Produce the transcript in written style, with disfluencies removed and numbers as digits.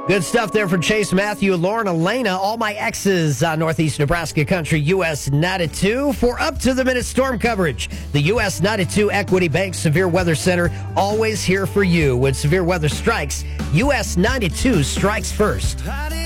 Good stuff there from Chase, Matthew, Lauren, Elena, all my exes on Northeast Nebraska Country, US 92. For up-to-the-minute storm coverage, the US 92 Equity Bank Severe Weather Center, always here for you. When severe weather strikes, US 92 strikes first.